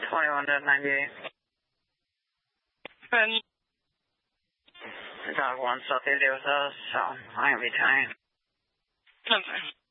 21 to 98. Good. The dog wants something to do with us, so I'm going to be trying. Okay.